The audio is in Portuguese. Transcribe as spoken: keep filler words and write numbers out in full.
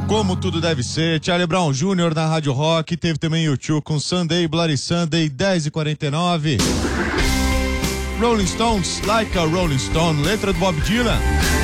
Como tudo deve ser, Charlie Brown Júnior na Rádio Rock, teve também U dois com Sunday, Bloody Sunday, dez e quarenta e nove. Rolling Stones, Like a Rolling Stone, letra do Bob Dylan.